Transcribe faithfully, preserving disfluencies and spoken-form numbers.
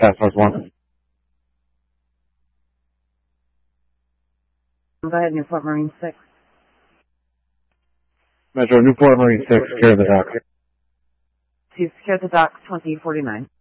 Task Force one. Go ahead, Newport Marine six. Metro Newport Marine six, secure the dock. To secure the dock, twenty forty-nine.